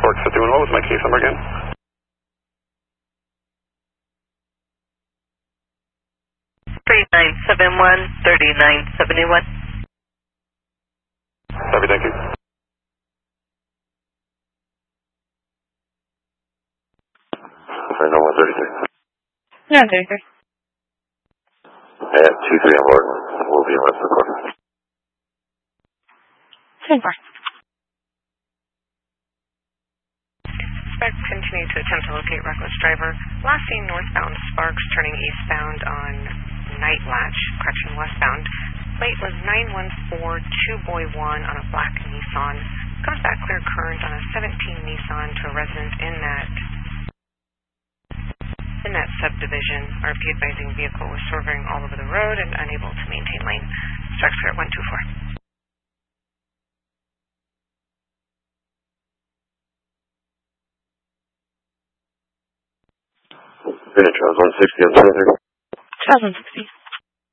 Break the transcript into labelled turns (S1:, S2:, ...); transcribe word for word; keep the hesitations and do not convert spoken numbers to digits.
S1: Fork fifty-one, what was my case number again?
S2: three nine seven one, three nine seven one.
S1: Copy, thank you. No one thirty-three.
S2: No, thirty-three.
S1: I have two three on board. We'll be in West Dakota.
S2: ten four.
S3: Suspect continue to attempt to locate reckless driver. Last seen northbound Sparks turning eastbound on Night Latch, correction, westbound. Plate was nine one four two boy one on a black Nissan. Comes back clear current on a seventeen Nissan to a resident in that in that subdivision. R F P advising vehicle was swerving all over the road and unable to maintain lane. Strikes clear at one two four.
S1: Finish, I was one sixty on twenty-three.
S2: one sixty.